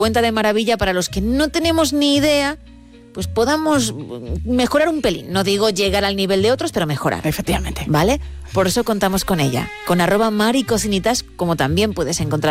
cuenta de maravilla para los que no tenemos ni idea, pues podamos mejorar un pelín. No digo llegar al nivel de otros, pero mejorar. Efectivamente. ¿Vale? Por eso contamos con ella. Con @maricocinitas, como también puedes encontrar